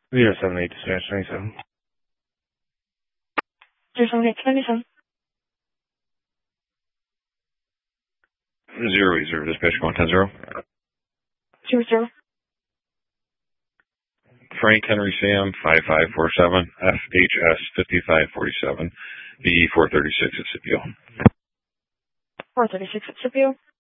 078 dispatch 97. 078 97. 080 dispatch going 10-0. 00. Frank Henry Sam 5547 FHS 5547 V 436 at Scipio. 436 at Scipio.